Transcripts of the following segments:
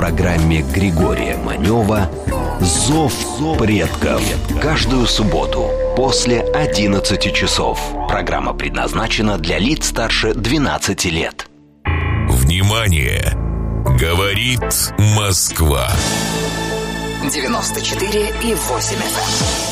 программе Григория Манева «Зов предков». Каждую субботу после 11 часов. Программа предназначена для лиц старше 12 лет. Внимание! Говорит Москва. 94,8 FM.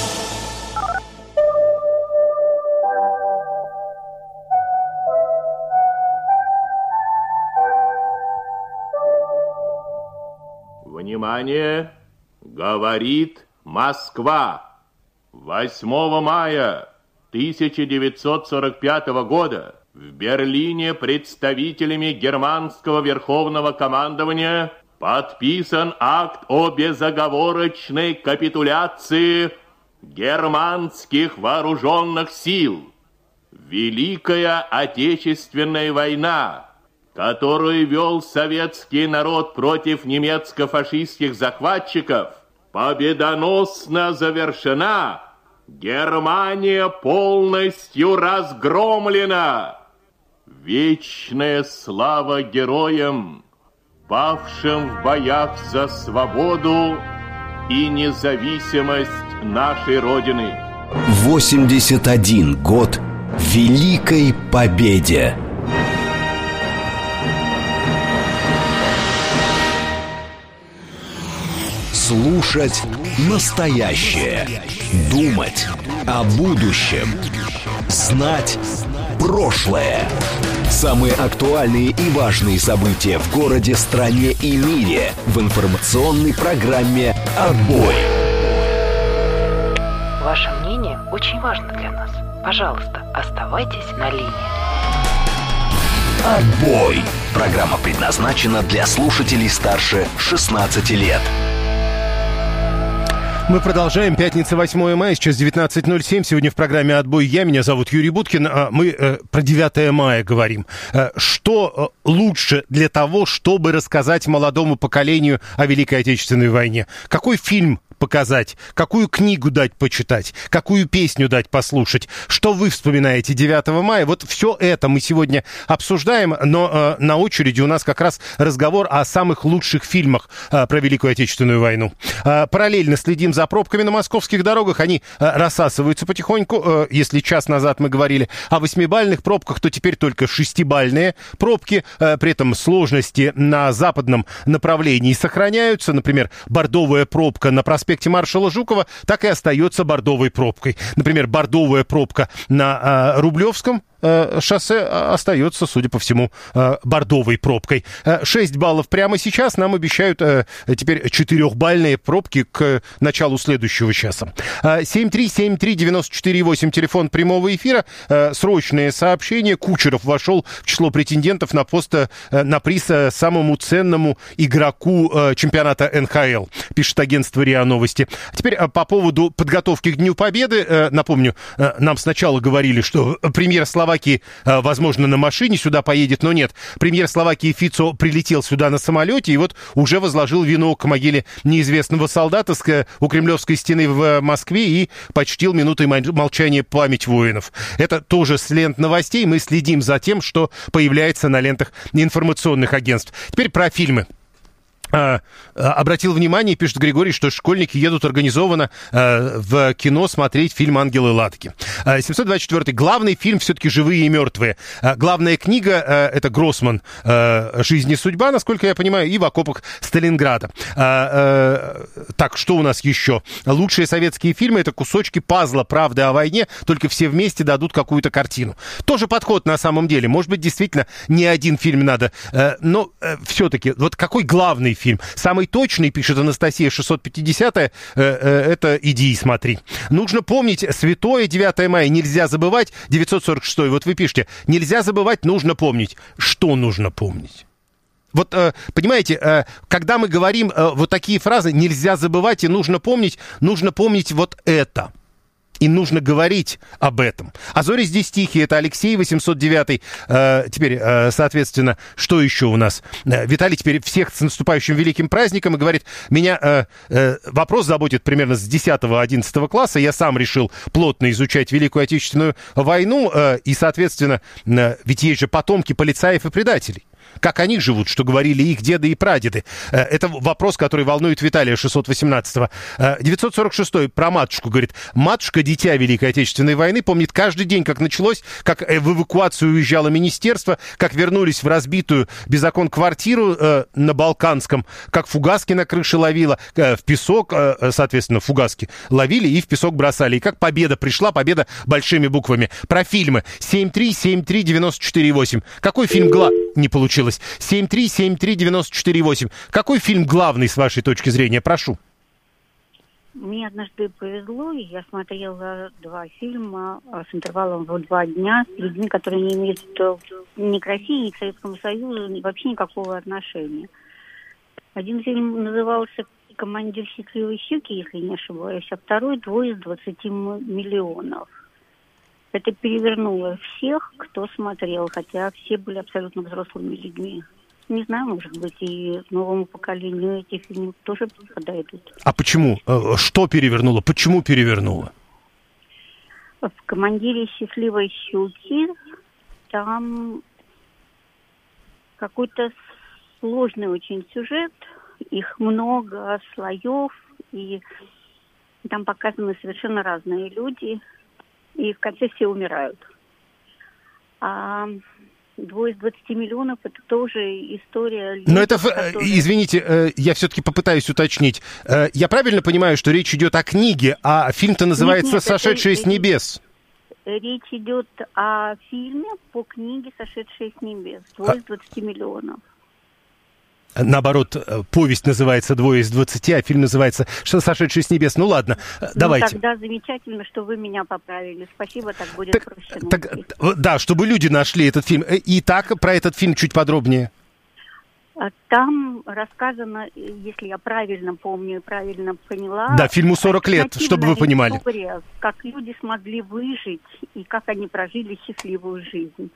Внимание! Говорит Москва. 8 мая 1945 года в Берлине представителями германского верховного командования подписан акт о безоговорочной капитуляции германских вооруженных сил. Великая Отечественная война, которую вел советский народ против немецко-фашистских захватчиков, победоносно завершена. Германия полностью разгромлена. Вечная слава героям, павшим в боях за свободу и независимость нашей Родины. 81 год Великой Победе. Слушать настоящее. Думать о будущем. Знать прошлое. Самые актуальные и важные события в городе, стране и мире в информационной программе «Отбой». Ваше мнение очень важно для нас. Пожалуйста, оставайтесь на линии. «Отбой». Программа предназначена для слушателей старше 16 лет. Мы продолжаем. Пятница, 8 мая, сейчас 19:07. Сегодня в программе «Отбой» меня зовут Юрий Буткин. Мы про 9 мая говорим. Что лучше для того, чтобы рассказать молодому поколению о Великой Отечественной войне? Какой фильм показать, какую книгу дать почитать, какую песню дать послушать, что вы вспоминаете 9 мая. Вот все это мы сегодня обсуждаем, но на очереди у нас как раз разговор о самых лучших фильмах про Великую Отечественную войну. Параллельно следим за пробками на московских дорогах, они рассасываются потихоньку. Если час назад мы говорили о 8-бальных пробках, то теперь только 6-бальные пробки, при этом сложности на западном направлении сохраняются. Например, бордовая пробка на проспекте маршала Жукова так и остается бордовой пробкой. Например, бордовая пробка на Рублевском шоссе остается, судя по всему, бордовой пробкой. 6 баллов прямо сейчас. Нам обещают теперь 4-бальные пробки к началу следующего часа. 7373948, телефон прямого эфира. Срочное сообщение. Кучеров вошел в число претендентов на приз самому ценному игроку чемпионата НХЛ, пишет агентство РИА Новости. Теперь по поводу подготовки к Дню Победы. Напомню, нам сначала говорили, что премьер Словакии, возможно, на машине сюда поедет, но нет. Премьер Словакии Фицо прилетел сюда на самолете и вот уже возложил венок к могиле неизвестного солдата у Кремлевской стены в Москве и почтил минутой молчания память воинов. Это тоже с лент новостей. Мы следим за тем, что появляется на лентах информационных агентств. Теперь про фильмы. Обратил внимание, пишет Григорий, что школьники едут организованно в кино смотреть фильм «Ангелы Ладоги». 724-й. Главный фильм все-таки «Живые и мертвые». Главная книга это Гроссман «Жизнь и судьба», насколько я понимаю, и «В окопах Сталинграда». Так, что у нас еще? Лучшие советские фильмы — это кусочки пазла правды о войне, только все вместе дадут какую-то картину. Тоже подход на самом деле. Может быть, действительно, не один фильм надо, но все-таки, вот какой главный фильм? Самый точный, пишет Анастасия 650-я, это «Иди и смотри». Нужно помнить святое 9 мая, нельзя забывать. 946-й, вот вы пишете, нельзя забывать, нужно помнить. Что нужно помнить? Вот, понимаете, когда мы говорим вот такие фразы, нельзя забывать и нужно помнить вот это. И нужно говорить об этом. «А зори здесь тихие» — это Алексей 809. Теперь, соответственно, что еще у нас? Виталий теперь всех с наступающим великим праздником и говорит, меня вопрос заботит примерно с 10-11 класса. Я сам решил плотно изучать Великую Отечественную войну. И, соответственно, ведь есть же потомки полицаев и предателей. Как они живут, что говорили их деды и прадеды? Это вопрос, который волнует Виталия 618-го. 946-й про матушку говорит. Матушка, дитя Великой Отечественной войны, помнит каждый день, как началось, как в эвакуацию уезжало министерство, как вернулись в разбитую без окон квартиру на Балканском, как фугаски на крыше ловила, в песок, соответственно, фугаски ловили и в песок бросали. И как победа пришла, победа большими буквами. Про фильмы. 7373948. Какой фильм не получилось? 7373948. Какой фильм главный, с вашей точки зрения? Прошу. Мне однажды повезло, и я смотрела 2 фильма с интервалом в 2 дня с людьми, которые не имеют ни к России, ни к Советскому Союзу вообще никакого отношения. Один фильм назывался «Командир счастливой щуки», если не ошибаюсь, а второй «Двое из 20 миллионов». Это перевернуло всех, кто смотрел, хотя все были абсолютно взрослыми людьми. Не знаю, может быть, и новому поколению эти фильмы тоже подойдут. А почему? Что перевернуло? Почему перевернуло? В «Командире счастливой щуки» там какой-то сложный очень сюжет. Их много слоев, и там показаны совершенно разные люди, и в конце все умирают. А «Двое из 20 миллионов» — это тоже история... Но это, извините, я все-таки попытаюсь уточнить. Я правильно понимаю, что речь идет о книге, а фильм-то называется «Сошедшие с небес»? Речь идет о фильме по книге «Сошедшие с небес». «Двое из 20 миллионов». Наоборот, повесть называется «Двое из 20», а фильм называется «Сошедшие с небес». Ну ладно, давайте. Тогда замечательно, что вы меня поправили. Спасибо, так будет проще. Да, чтобы люди нашли этот фильм. Итак, про этот фильм чуть подробнее. Там рассказано, если я правильно помню и правильно поняла... Да, фильму 40 лет, чтобы вы понимали. История, как люди смогли выжить и как они прожили счастливую жизнь.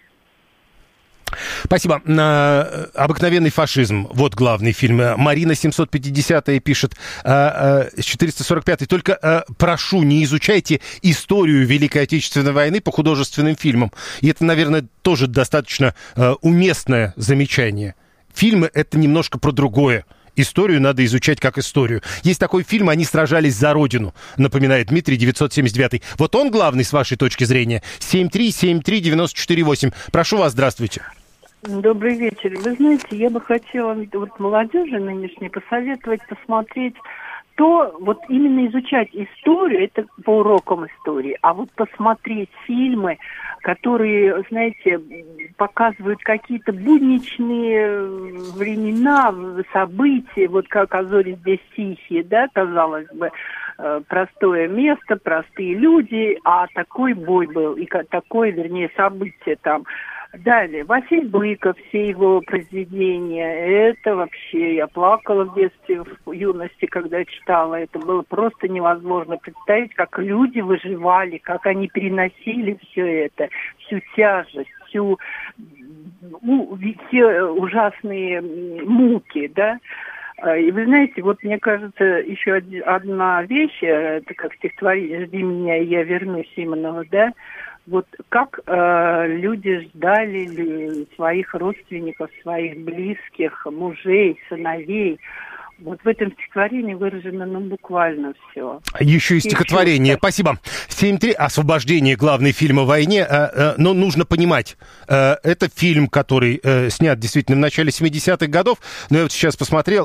Спасибо. «Обыкновенный фашизм». Вот главный фильм. Марина 750-я пишет. 445-й. Только прошу, не изучайте историю Великой Отечественной войны по художественным фильмам. И это, наверное, тоже достаточно уместное замечание. Фильмы — это немножко про другое. Историю надо изучать как историю. Есть такой фильм «Они сражались за Родину», напоминает Дмитрий, 979-й. Вот он главный, с вашей точки зрения. 7373948. Прошу вас, здравствуйте. Добрый вечер. Вы знаете, я бы хотела вот молодежи нынешней посоветовать посмотреть то, вот именно изучать историю, это по урокам истории, а вот посмотреть фильмы, которые, знаете, показывают какие-то будничные времена, события, вот как «А зори здесь тихие», да, казалось бы, простое место, простые люди, а такой бой был, и такое, вернее, событие там. Далее, Василий Быков, все его произведения, это вообще, я плакала в детстве, в юности, когда читала, это было просто невозможно представить, как люди выживали, как они переносили все это, всю тяжесть, все ужасные муки, да. И вы знаете, вот мне кажется, еще одна вещь, это как стихотворение «Жди меня, и я вернусь» Симонова, да, вот как люди ждали своих родственников, своих близких, мужей, сыновей. Вот в этом стихотворении выражено, буквально все. Еще и стихотворение. Спасибо. 7.3. «Освобождение» — главный фильм о войне. Но нужно понимать, это фильм, который снят действительно в начале 70-х годов. Но я вот сейчас посмотрел,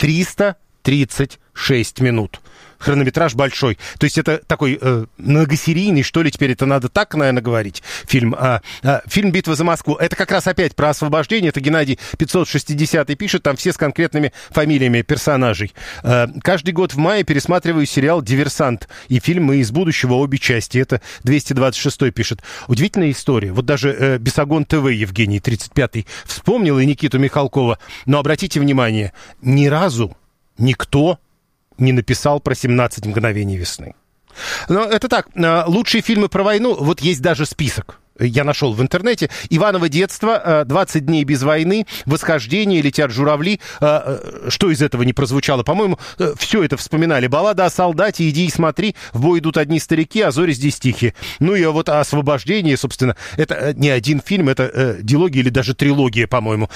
336 минут. Хронометраж большой. То есть это такой многосерийный, что ли, теперь это надо так, наверное, говорить, фильм. Фильм «Битва за Москву». Это как раз опять про освобождение. Это Геннадий 560 пишет, там все с конкретными фамилиями персонажей. Каждый год в мае пересматриваю сериал «Диверсант» и фильмы из будущего, обе части. Это 226 пишет. Удивительная история. Вот даже «Бесогон ТВ» Евгений 35-й вспомнил и Никиту Михалкова. Но обратите внимание, ни разу никто не написал про 17 мгновений весны. Но это так, лучшие фильмы про войну, вот есть даже список. я нашел в интернете. «Иваново детство», «20 дней без войны», «Восхождение», «Летят журавли». Что из этого не прозвучало? По-моему, все это вспоминали. «Баллада о солдате», «Иди и смотри», «В бой идут одни старики», «А зори здесь тихие». Ну и вот «Освобождение», собственно, это не один фильм, это дилогия или даже трилогия, по-моему.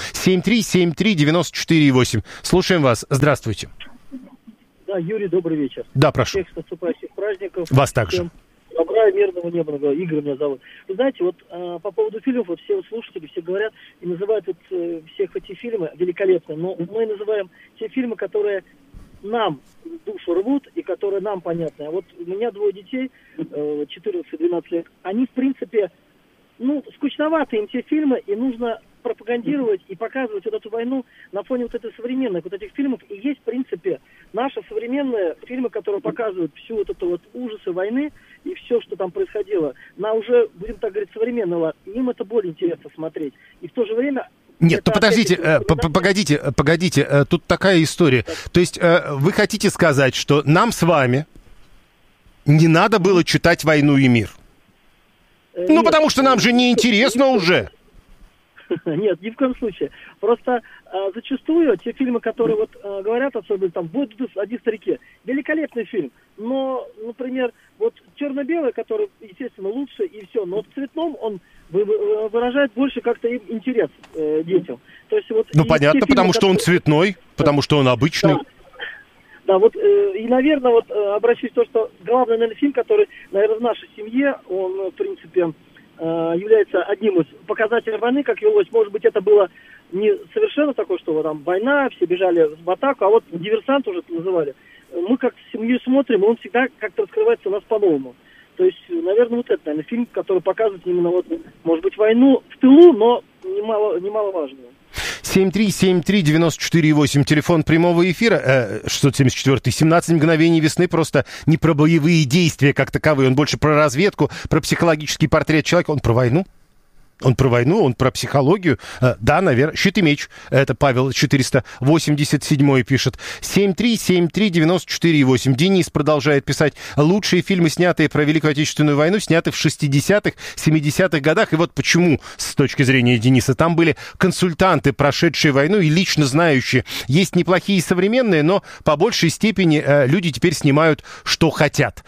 7373948. Слушаем вас. Здравствуйте. Да, Юрий, добрый вечер. Да, прошу. Всех с наступающих праздников. Вас также. Добра, мирного неба. Игорь меня зовут. Вы знаете, вот по поводу фильмов, вот все вот слушатели, все говорят и называют вот всех эти фильмы великолепными, но мы называем те фильмы, которые нам душу рвут и которые нам понятны. А вот у меня 2 детей, 14-12 лет, они, в принципе, скучноваты им те фильмы, и нужно пропагандировать и показывать вот эту войну на фоне вот этих современных вот этих фильмов. И есть, в принципе, наши современные фильмы, которые показывают всю вот эту вот ужасы войны и все, что там происходило, на уже, будем так говорить, современный лад. И им это более интересно смотреть. И в то же время... Нет, подождите, погодите, тут такая история. То есть вы хотите сказать, что нам с вами не надо было читать «Войну и мир»? Нет, потому что нам же неинтересно уже. Нет, ни в коем случае. Просто зачастую те фильмы, которые вот говорят, особенно там «В бой идут одни старики», великолепный фильм. Но, например, вот черно-белый, который, естественно, лучше и все, но в цветном он выражает больше как-то интерес детям. То есть, вот, понятно, фильмы, потому что он цветной, потому что он обычный. Да, вот, и, наверное, вот обращусь к тому, что главный, наверное, фильм, который, наверное, в нашей семье, он, в принципе, является одним из показателей войны, как велось. Может быть, это было не совершенно такое, что там война, все бежали в атаку, а вот «Диверсант» уже это называли. Мы как с семьей смотрим, и он всегда как-то раскрывается у нас по-новому. То есть, наверное, вот это, наверное, фильм, который показывает именно вот, может быть, войну в тылу, но немаловажную. 7373948, телефон прямого эфира, 674-й, 17 мгновений весны, просто не про боевые действия как таковые, он больше про разведку, про психологический портрет человека, он про войну. Он про войну, он про психологию. Да, наверное. «Щит и меч». Это Павел 487 пишет. 7373948. Денис продолжает писать. Лучшие фильмы, снятые про Великую Отечественную войну, сняты в 60-х, 70-х годах. И вот почему, с точки зрения Дениса, там были консультанты, прошедшие войну и лично знающие. Есть неплохие современные, но по большей степени люди теперь снимают, что хотят.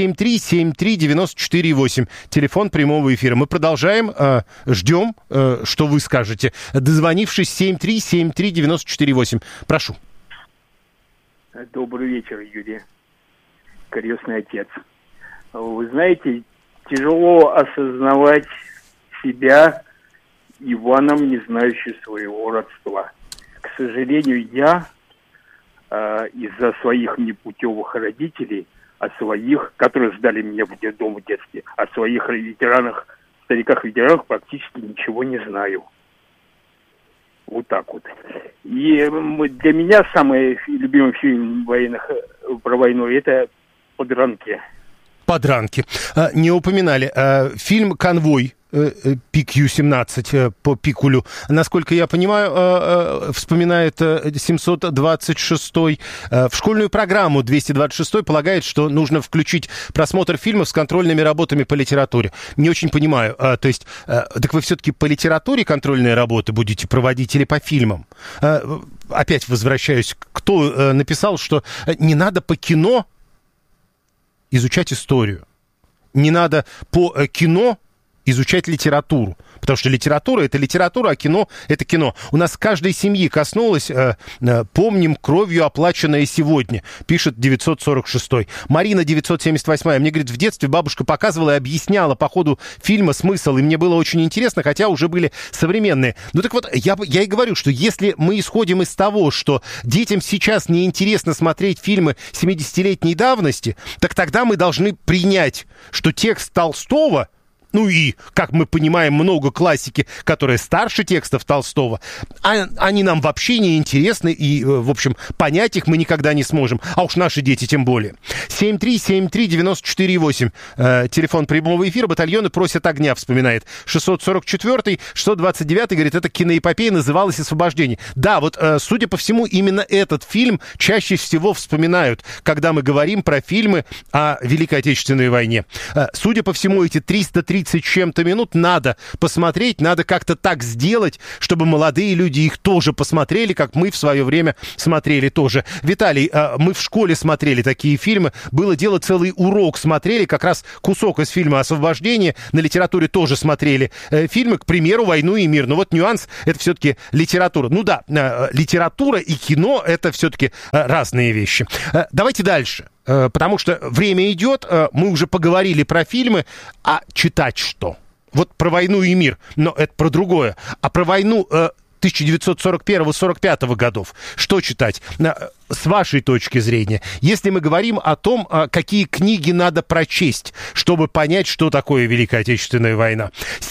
7373948. Телефон прямого эфира. Мы продолжаем... Ждем, что вы скажете. Дозвонившись, 7373948. Прошу. Добрый вечер, Юрий. Крестный отец. Вы знаете, тяжело осознавать себя Иваном, не знающим своего родства. К сожалению, я из-за своих непутевых родителей, которые сдали меня в детдом в детстве, о своих ветеранах, стариках-ветеранах практически ничего не знаю. Вот так вот. И для меня самый любимый фильм про войну — это «Подранки». «Подранки». Не упоминали. Фильм «Конвой». PQ-17 по Пикулю. Насколько я понимаю, вспоминает 726-й. В школьную программу 226-й полагает, что нужно включить просмотр фильмов с контрольными работами по литературе. Не очень понимаю. То есть, так вы все-таки по литературе контрольные работы будете проводить или по фильмам? Опять возвращаюсь. Кто написал, что не надо по кино изучать историю? Не надо по кино изучать литературу. Потому что литература — это литература, а кино — это кино. У нас в каждой семьи коснулось «Помним кровью оплаченное сегодня», пишет 946-й. Марина, 978-я. Мне, говорит, в детстве бабушка показывала и объясняла по ходу фильма смысл, и мне было очень интересно, хотя уже были современные. Ну так вот, я и говорю, что если мы исходим из того, что детям сейчас неинтересно смотреть фильмы 70-летней давности, так тогда мы должны принять, что текст Толстого, ну и, как мы понимаем, много классики, которые старше текстов Толстого, они нам вообще не интересны, и, в общем, понять их мы никогда не сможем. А уж наши дети тем более. 7373948. Телефон прямого эфира. Батальоны просят огня, вспоминает. 644-й, 629-й, говорит, это киноэпопея называлась «Освобождение». Да, вот, судя по всему, именно этот фильм чаще всего вспоминают, когда мы говорим про фильмы о Великой Отечественной войне. Судя по всему, эти 303 30 с чем-то минут надо посмотреть, надо как-то так сделать, чтобы молодые люди их тоже посмотрели, как мы в свое время смотрели тоже. Виталий, мы в школе смотрели такие фильмы, было дело, целый урок смотрели, как раз кусок из фильма «Освобождение», на литературе тоже смотрели фильмы, к примеру, «Войну и мир». Но вот нюанс, это все-таки литература. Ну да, литература и кино — это все-таки разные вещи. Давайте дальше. Потому что время идет, мы уже поговорили про фильмы, а читать что? Вот про «Войну и мир», но это про другое. А про войну 1941-45 годов что читать? С вашей точки зрения, если мы говорим о том, какие книги надо прочесть, чтобы понять, что такое Великая Отечественная война.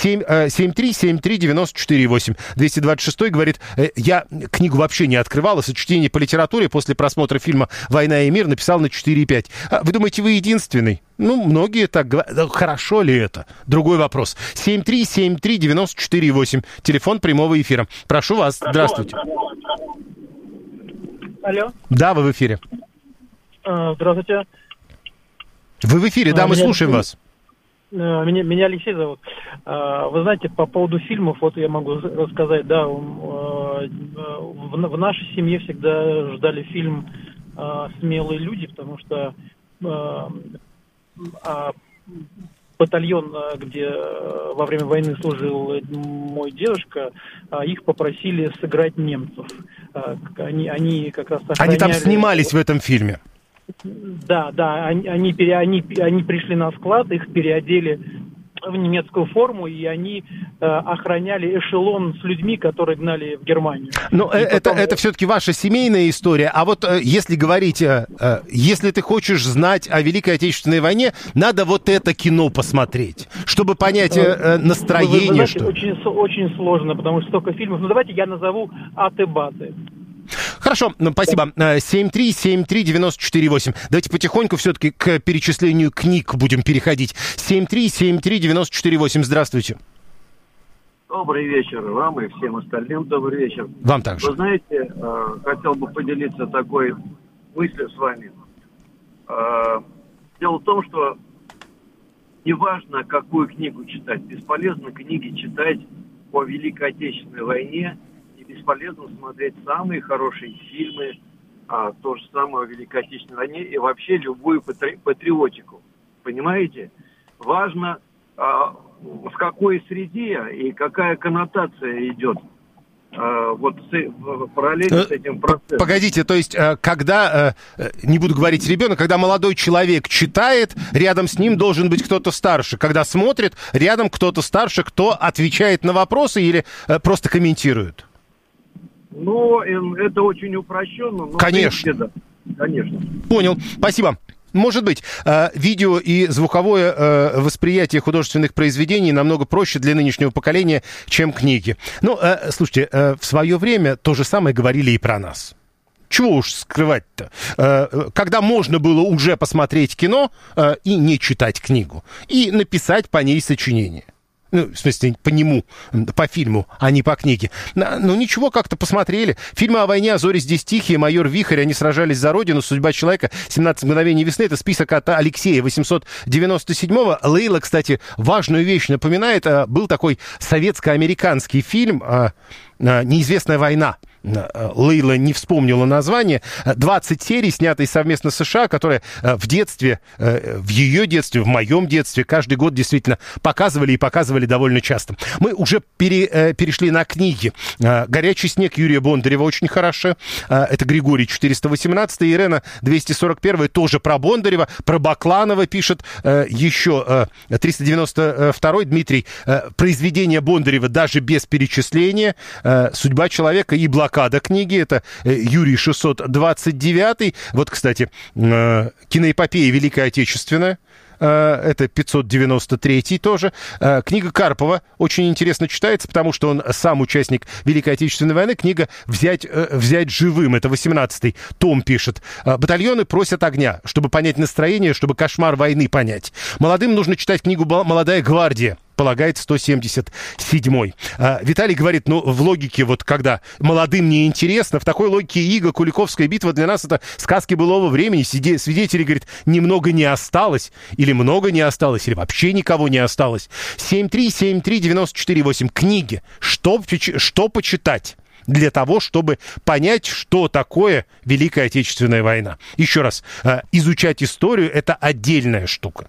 7373948. 226 говорит, я книгу вообще не открывал, сочинение по литературе после просмотра фильма «Война и мир» написал на 4,5. Вы думаете, вы единственный? Ну, многие так говорят. Хорошо ли это? Другой вопрос. 7373948. Телефон прямого эфира. Прошу вас. Здравствуйте. Алло. Да, вы в эфире. Здравствуйте. Вы в эфире, да, мы слушаем вас. Меня Алексей зовут. Вы знаете, по поводу фильмов, вот я могу рассказать, да, в нашей семье всегда ждали фильм «Смелые люди», потому что батальон, где во время войны служил мой дедушка, их попросили сыграть немцев. Они как раз охраняли... Они там снимались в этом фильме? Да, они пришли на склад, их переодели в немецкую форму, и они охраняли эшелон с людьми, которые гнали в Германию. Но это все-таки ваша семейная история. А вот если говорить, если ты хочешь знать о Великой Отечественной войне, надо вот это кино посмотреть, чтобы понять настроение. Вы знаете, очень сложно, потому что столько фильмов. Ну, давайте я назову аты-баты. Хорошо, спасибо. 7373948. Давайте потихоньку все-таки к перечислению книг будем переходить. 7373948. Здравствуйте. Добрый вечер вам и всем остальным. Добрый вечер. Вам также. Вы знаете, хотел бы поделиться такой мыслью с вами. Дело в том, что неважно, какую книгу читать, бесполезно книги читать по Великой Отечественной войне, бесполезно смотреть самые хорошие фильмы, то же самое о Великой Отечественной войне и вообще любую патриотику. Понимаете? Важно, в какой среде и какая коннотация идет вот параллельно с этим процессом. Погодите, то есть, когда, не буду говорить ребенок, когда молодой человек читает, рядом с ним должен быть кто-то старше. Когда смотрит, рядом кто-то старше, кто отвечает на вопросы или просто комментирует. Ну, это очень упрощенно. Но конечно. Да. Конечно. Понял. Спасибо. Может быть, видео и звуковое восприятие художественных произведений намного проще для нынешнего поколения, чем книги. Ну, слушайте, в свое время то же самое говорили и про нас. Чего уж скрывать-то? Когда можно было уже посмотреть кино и не читать книгу, и написать по ней сочинение. Ну, в смысле, по нему, по фильму, а не по книге. Ну, ничего, как-то посмотрели. Фильмы о войне «А зори здесь тихие», «Майор Вихрь», «Они сражались за Родину», «Судьба человека», «17 мгновений весны». Это список от Алексея 897-го. Лейла, кстати, важную вещь напоминает. Был такой советско-американский фильм «Неизвестная война». Лейла не вспомнила название. 20 серий, снятые совместно с США, которые в детстве, в ее детстве, в моем детстве каждый год действительно показывали и показывали довольно часто. Мы уже перешли на книги. «Горячий снег» Юрия Бондарева очень хорошо. Это Григорий 418, Ирена 241, тоже про Бондарева. Про Бакланова пишет еще 392 Дмитрий. Произведение Бондарева даже без перечисления. «Судьба человека» и «Блокада» книги, это Юрий 629. Вот, кстати, киноэпопея Великая Отечественная, это 593 тоже. Книга Карпова очень интересно читается, потому что он сам участник Великой Отечественной войны. Книга «Взять живым», это 18-й том пишет. «Батальоны просят огня», чтобы понять настроение, чтобы кошмар войны понять. Молодым нужно читать книгу «Молодая гвардия». полагает 177-й. Виталий говорит, ну, в логике, вот когда молодым неинтересно, в такой логике Ига, Куликовская битва для нас это сказки былого времени. Свидетели, говорит, немного не осталось, или много не осталось, или вообще никого не осталось. 7373948. Книги. Что почитать для того, чтобы понять, что такое Великая Отечественная война? Еще раз, изучать историю – это отдельная штука.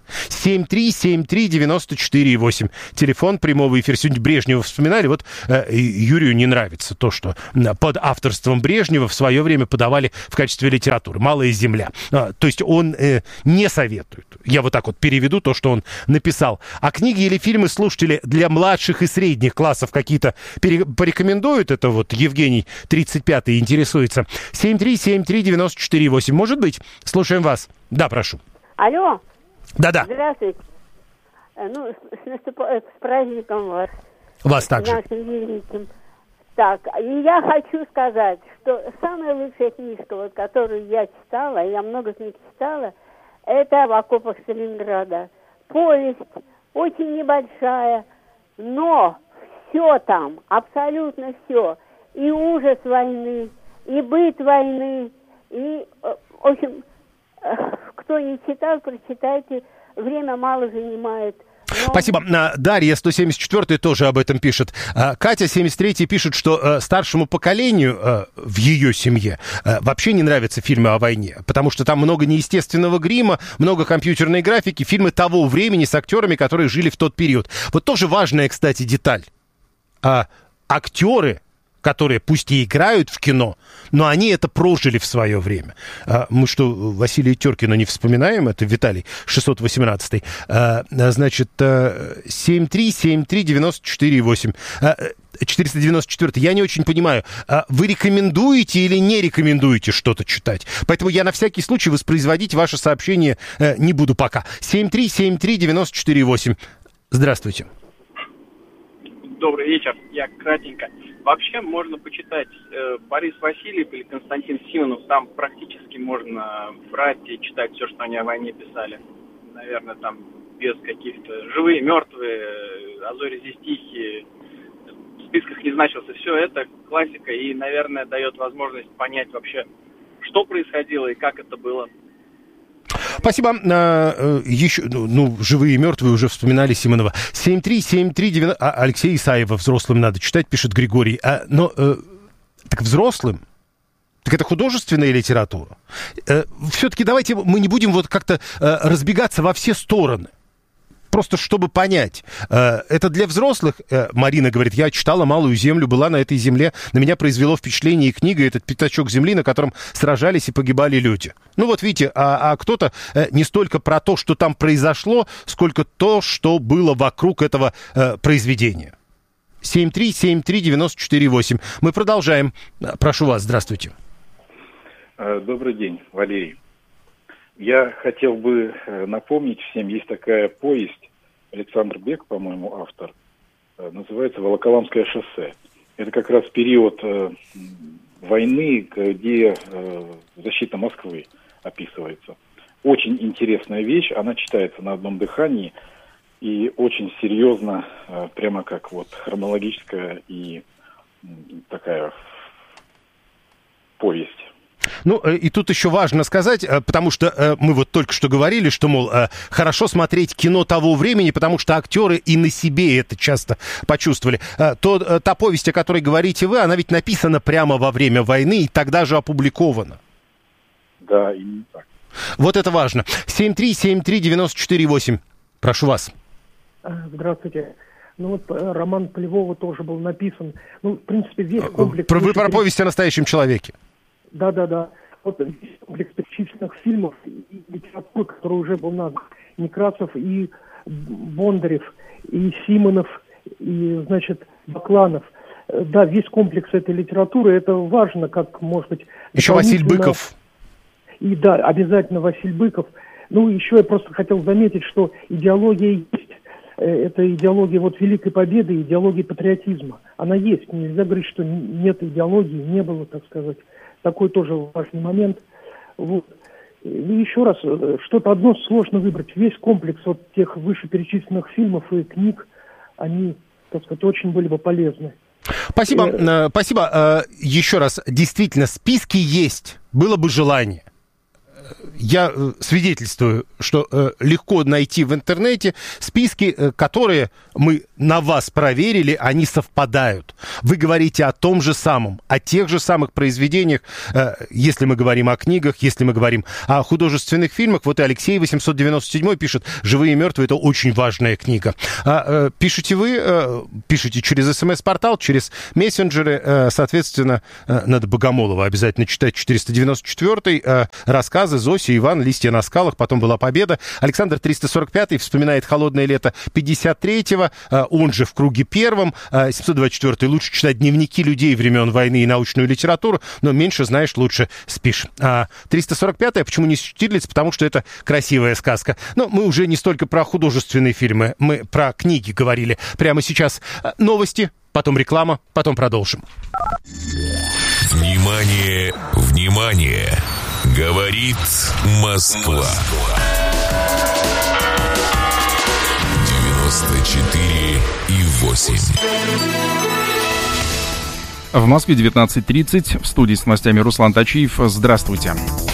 7373948. Телефон прямого эфира. Сегодня Брежнева вспоминали. Вот Юрию не нравится то, что под авторством Брежнева в свое время подавали в качестве литературы. «Малая земля». То есть он не советует. Я вот так вот переведу то, что он написал. А книги или фильмы слушатели для младших и средних классов какие-то порекомендуют? Это вот Евгений, 35-й, интересуется. 7373948. Может быть? Слушаем вас. Да, прошу. Алло. Да-да. Здравствуйте. Ну, с праздником вас. Вас также. Нашим великим. Так, и я хочу сказать, что самая лучшая книжка, вот, которую я читала, я много книг читала, это «В окопах Сталинграда». Повесть очень небольшая, но все там, абсолютно все. И ужас войны, и быт войны, и, в общем, кто не читал, прочитайте, время мало занимает. Но... Спасибо. Дарья, 174-й, тоже об этом пишет. Катя, 73-й, пишет, что старшему поколению в ее семье вообще не нравятся фильмы о войне, потому что там много неестественного грима, много компьютерной графики, фильмы того времени с актерами, которые жили в тот период. Вот тоже важная, кстати, деталь. Актеры, которые пусть и играют в кино, но они это прожили в свое время. Мы что, Василия Теркина не вспоминаем? Это Виталий, 618-й. Значит, 7373948. 494. Я не очень понимаю, вы рекомендуете или не рекомендуете что-то читать? Поэтому я на всякий случай воспроизводить ваше сообщение не буду пока. 7373948. Здравствуйте. Добрый вечер. Я кратенько. Вообще можно почитать Борис Васильев или Константин Симонов. Там практически можно брать и читать все, что они о войне писали. Наверное, там без каких-то живые, мертвые, а зори здесь тихие. В списках не значился. Все это классика и, наверное, дает возможность понять вообще, что происходило и как это было. Спасибо. Еще, живые и мертвые уже вспоминали Симонова. 73739. Алексей Исаева, взрослым надо читать, пишет Григорий. Так взрослым? Так это художественная литература? Все-таки давайте мы не будем вот как-то разбегаться во все стороны. Просто чтобы понять. Это для взрослых. Марина говорит, я читала «Малую землю», была на этой земле. На меня произвело впечатление и книга, этот пятачок земли, на котором сражались и погибали люди. Ну вот видите, а кто-то не столько про то, что там произошло, сколько то, что было вокруг этого произведения. 7373948. Мы продолжаем. Прошу вас, здравствуйте. Добрый день, Валерий. Я хотел бы напомнить всем, есть такая повесть, Александр Бек, по-моему, автор, называется «Волоколамское шоссе». Это как раз период войны, где защита Москвы описывается. Очень интересная вещь, она читается на одном дыхании и очень серьезно, прямо как вот хронологическая и такая повесть. Ну, и тут еще важно сказать, потому что мы вот только что говорили, что, мол, хорошо смотреть кино того времени, потому что актеры и на себе это часто почувствовали. Та повесть, о которой говорите вы, она ведь написана прямо во время войны и тогда же опубликована. Да, именно так. Вот это важно. 7373948. Прошу вас. Здравствуйте. Ну вот роман Полевого тоже был написан. Ну, в принципе, весь комплекс... Вы про повесть о настоящем человеке. Да. Вот комплекс перечисленных фильмов и литературы, который уже был назван. Некрасов и Бондарев, и Симонов, и, значит, Бакланов. Да, весь комплекс этой литературы, это важно, как, может быть... Еще Василий Быков. И да, обязательно Василий Быков. Ну, еще я просто хотел заметить, что идеология есть. Это идеология вот Великой Победы, идеология патриотизма. Она есть. Нельзя говорить, что нет идеологии, не было, так сказать. Такой тоже важный момент. Вот. И еще раз, что-то одно сложно выбрать. Весь комплекс вот тех вышеперечисленных фильмов и книг, они, так сказать, очень были бы полезны. Спасибо. Спасибо. Еще раз, действительно, списки есть, было бы желание. Я свидетельствую, что легко найти в интернете списки, которые мы на вас проверили, они совпадают. Вы говорите о том же самом, о тех же самых произведениях, если мы говорим о книгах, если мы говорим о художественных фильмах. Вот и Алексей 897 пишет: «Живые и мертвые» — это очень важная книга. Пишете вы, пишите через СМС-портал, через мессенджеры, соответственно, надо Богомолова обязательно читать, 494-й, рассказы Зоси, Иван, «Листья на скалах», потом была «Победа». Александр 345-й вспоминает «Холодное лето» 53-го, он же «В круге первом». 724-й: лучше читать дневники людей времен войны и научную литературу, но меньше знаешь, лучше спишь. 345-й: почему не Штирлиц? Потому что это красивая сказка. Но мы уже не столько про художественные фильмы, мы про книги говорили. Прямо сейчас новости, потом реклама, потом продолжим. Внимание, внимание! Говорит Москва. 94,8. В Москве 19:30. В студии с новостями Руслан Тачиев. Здравствуйте.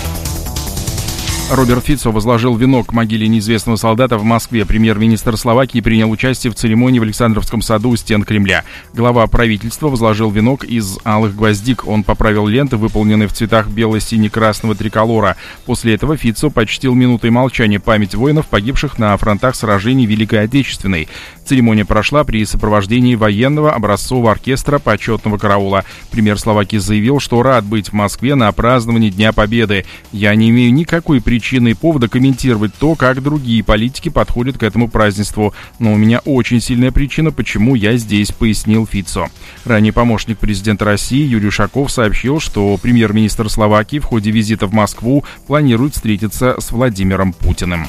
Роберт Фицо возложил венок к могиле неизвестного солдата в Москве. Премьер-министр Словакии принял участие в церемонии в Александровском саду у стен Кремля. Глава правительства возложил венок из алых гвоздик. Он поправил ленты, выполненные в цветах бело-сине-красного триколора. После этого Фицо почтил минутой молчания память воинов, погибших на фронтах сражений Великой Отечественной. Церемония прошла при сопровождении военного образцового оркестра почетного караула. Премьер Словакии заявил, что рад быть в Москве на праздновании Дня Победы. «Я не имею никакой причины и повода комментировать то, как другие политики подходят к этому празднеству. Но у меня очень сильная причина, почему я здесь», — пояснил Фицо. Ранее помощник президента России Юрий Ушаков сообщил, что премьер-министр Словакии в ходе визита в Москву планирует встретиться с Владимиром Путиным.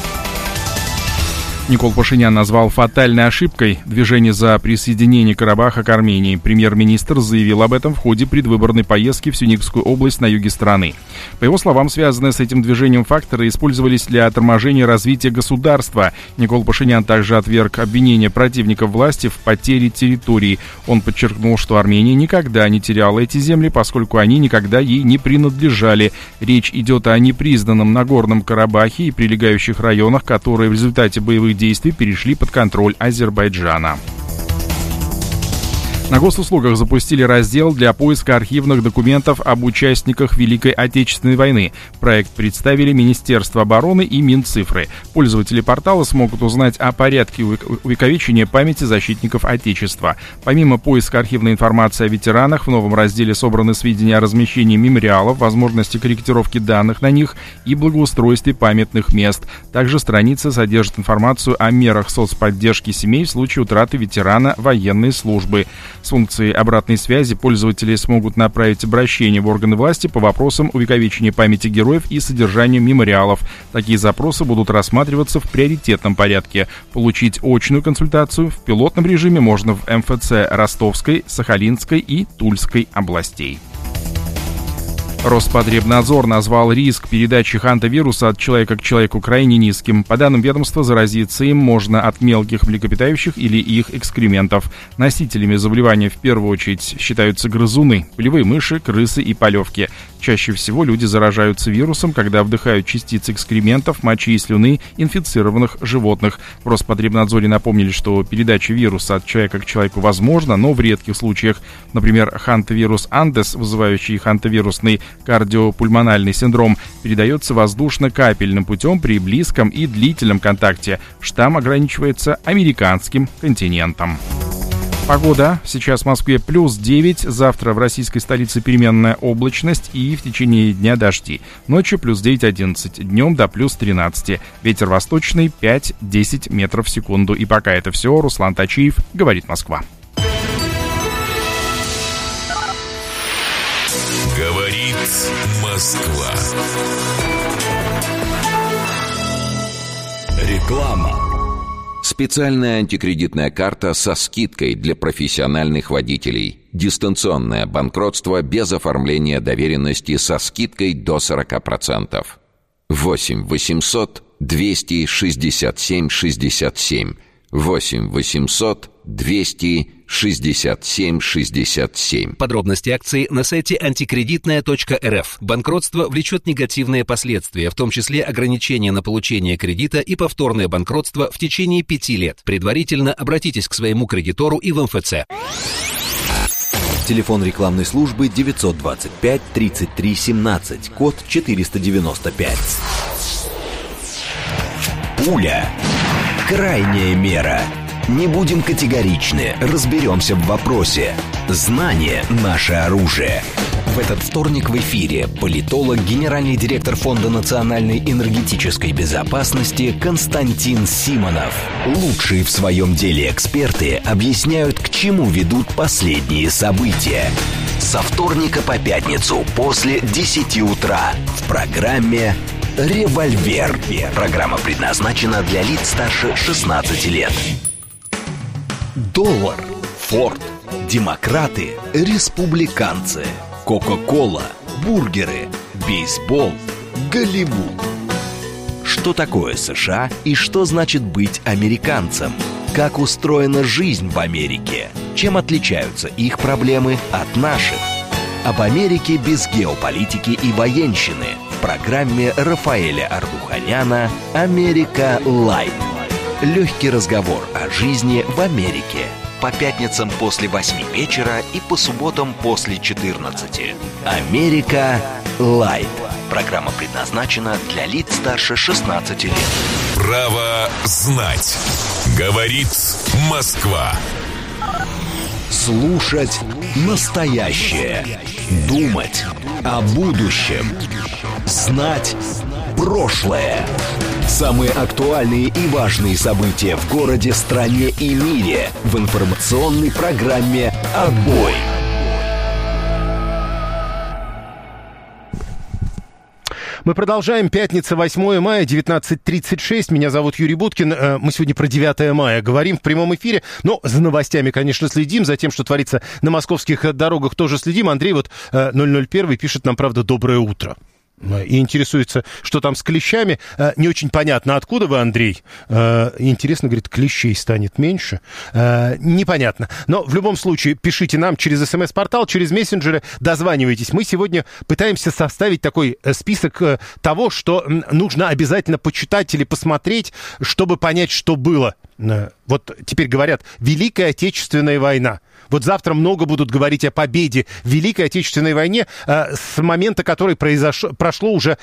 Никол Пашинян назвал фатальной ошибкой движение за присоединение Карабаха к Армении. Премьер-министр заявил об этом в ходе предвыборной поездки в Сюникскую область на юге страны. По его словам, связанные с этим движением факторы использовались для торможения развития государства. Никол Пашинян также отверг обвинения противников власти в потере территорий. Он подчеркнул, что Армения никогда не теряла эти земли, поскольку они никогда ей не принадлежали. Речь идет о непризнанном Нагорном Карабахе и прилегающих районах, которые в результате боевых действий перешли под контроль Азербайджана. На госуслугах запустили раздел для поиска архивных документов об участниках Великой Отечественной войны. Проект представили Министерство обороны и Минцифры. Пользователи портала смогут узнать о порядке увековечения памяти защитников Отечества. Помимо поиска архивной информации о ветеранах, в новом разделе собраны сведения о размещении мемориалов, возможности корректировки данных на них и благоустройстве памятных мест. Также страница содержит информацию о мерах соцподдержки семей в случае утраты ветерана военной службы. С функцией обратной связи пользователи смогут направить обращение в органы власти по вопросам увековечения памяти героев и содержания мемориалов. Такие запросы будут рассматриваться в приоритетном порядке. Получить очную консультацию в пилотном режиме можно в МФЦ Ростовской, Сахалинской и Тульской областей. Роспотребнадзор назвал риск передачи хантавируса от человека к человеку крайне низким. По данным ведомства, заразиться им можно от мелких млекопитающих или их экскрементов. Носителями заболевания в первую очередь считаются грызуны, полевые мыши, крысы и полевки. Чаще всего люди заражаются вирусом, когда вдыхают частицы экскрементов, мочи и слюны инфицированных животных. В Роспотребнадзоре напомнили, что передача вируса от человека к человеку возможна, но в редких случаях. Например, хантавирус Андес, вызывающий хантавирусный кардиопульмональный синдром, передается воздушно-капельным путем при близком и длительном контакте. Штамм ограничивается американским континентом. Погода. Сейчас в Москве +9, завтра в российской столице переменная облачность и в течение дня дожди. Ночью +9-11, днем до +13. Ветер восточный 5-10 метров в секунду. И пока это все. Руслан Тачиев, говорит Москва. Говорит Москва. Реклама. Специальная антикредитная карта со скидкой для профессиональных водителей. Дистанционное банкротство без оформления доверенности со скидкой до 40%. 8 800 267 67. 8 800 267 67. Подробности акции на сайте антикредитная.рф. Банкротство влечет негативные последствия, в том числе ограничение на получение кредита и повторное банкротство в течение 5 лет. Предварительно обратитесь к своему кредитору и в МФЦ. Телефон рекламной службы 925 33 17, код 495. Пуля. Крайняя мера. Не будем категоричны, разберемся в вопросе. Знание – наше оружие. В этот вторник в эфире политолог, генеральный директор Фонда национальной энергетической безопасности Константин Симонов. Лучшие в своем деле эксперты объясняют, к чему ведут последние события. Со вторника по пятницу после 10 утра в программе «Револьвер». Программа предназначена для лиц старше 16 лет. Доллар, Форд, демократы, республиканцы, Кока-кола, бургеры, бейсбол, Голливуд. Что такое США и что значит быть американцем? Как устроена жизнь в Америке? Чем отличаются их проблемы от наших? Об Америке без геополитики и военщины в программе Рафаэля Ардуханяна «Америка Лайт». Легкий разговор о жизни в Америке. По пятницам после 8 вечера и по субботам после 14. «Америка Лайт». Программа предназначена для лиц старше 16 лет. Право знать. Говорит Москва. Слушать настоящее. Думать о будущем. Знать прошлое. Самые актуальные и важные события в городе, стране и мире в информационной программе «Отбой». Мы продолжаем. Пятница, 8 мая, 19:36. Меня зовут Юрий Буткин. Мы сегодня про 9 мая говорим в прямом эфире. Но за новостями, конечно, следим. За тем, что творится на московских дорогах, тоже следим. Андрей вот 001 пишет нам, правда, доброе утро. И интересуется, что там с клещами. Не очень понятно, откуда вы, Андрей. Интересно, говорит, клещей станет меньше. Непонятно. Но в любом случае, пишите нам через СМС-портал, через мессенджеры, дозванивайтесь. Мы сегодня пытаемся составить такой список того, что нужно обязательно почитать или посмотреть, чтобы понять, что было. Вот теперь говорят, Великая Отечественная война. Вот завтра много будут говорить о победе в Великой Отечественной войне, с момента которой прошел уже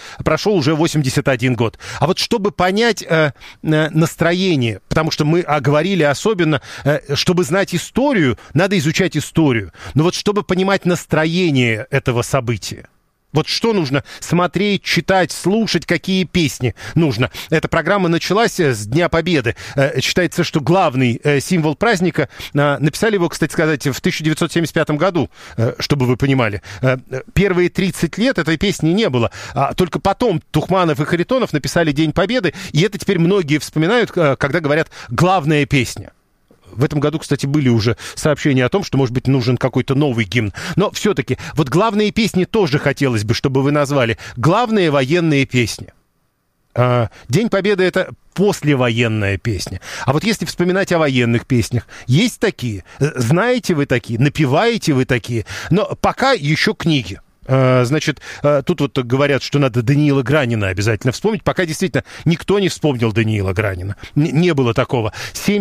81 год. А вот чтобы понять настроение, потому что мы говорили особенно, чтобы знать историю, надо изучать историю. Но вот чтобы понимать настроение этого события. Вот что нужно смотреть, читать, слушать, какие песни нужно. Эта программа началась с Дня Победы. Считается, что главный символ праздника, написали его, кстати сказать, в 1975 году, чтобы вы понимали. Первые 30 лет этой песни не было. А только потом Тухманов и Харитонов написали День Победы, и это теперь многие вспоминают, когда говорят «главная песня». В этом году, кстати, были уже сообщения о том, что, может быть, нужен какой-то новый гимн. Но все-таки, вот главные песни тоже хотелось бы, чтобы вы назвали. Главные военные песни. День Победы — это послевоенная песня. А вот если вспоминать о военных песнях, есть такие? Знаете вы такие? Напеваете вы такие? Но пока еще книги. Значит, тут вот говорят, что надо Даниила Гранина обязательно вспомнить. Пока действительно никто не вспомнил Даниила Гранина. Не было такого.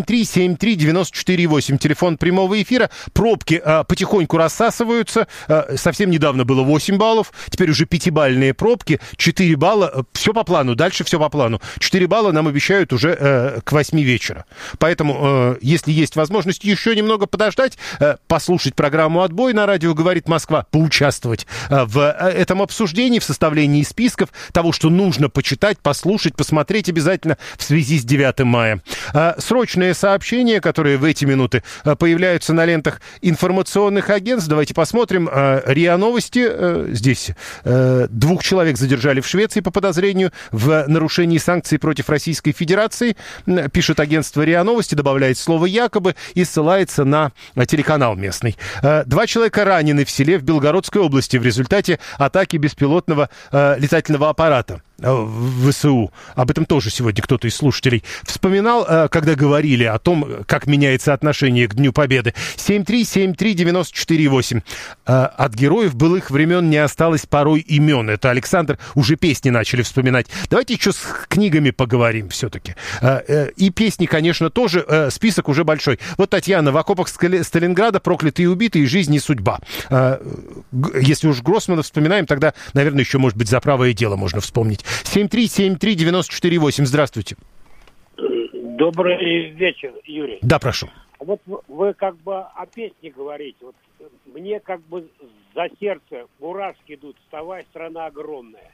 7373948, телефон прямого эфира. Пробки потихоньку рассасываются. Совсем недавно было 8 баллов. Теперь уже 5-бальные пробки. 4 балла. Все по плану. Дальше все по плану. 4 балла нам обещают уже к 8 вечера. Поэтому, если есть возможность еще немного подождать, послушать программу «Отбой» на радио «Говорит Москва», поучаствовать в этом обсуждении, в составлении списков того, что нужно почитать, послушать, посмотреть обязательно в связи с 9 мая. Срочные сообщения, которые в эти минуты появляются на лентах информационных агентств. Давайте посмотрим. РИА Новости. Здесь 2 человек задержали в Швеции по подозрению в нарушении санкций против Российской Федерации. Пишет агентство РИА Новости, добавляет слово «якобы» и ссылается на телеканал местный. 2 человека ранены в селе в Белгородской области в результате результате атаки беспилотного летательного аппарата в ВСУ. Об этом тоже сегодня кто-то из слушателей вспоминал, когда говорили о том, как меняется отношение к Дню Победы. 7373948. От героев былых времен не осталось порой имен. Это Александр, уже песни начали вспоминать. Давайте еще с книгами поговорим все-таки. И песни, конечно, тоже. Список уже большой. Вот Татьяна: «В окопах Сталинграда проклятые и убитые, жизнь и судьба». Если уж Гроссмана вспоминаем, тогда, наверное, еще, может быть, «За правое дело» можно вспомнить. 7373948. Здравствуйте. Добрый вечер, Юрий. Да, прошу. Вот вы как бы о песне говорите. Вот мне как бы за сердце мурашки идут. «Вставай, страна огромная».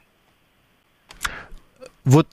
Вот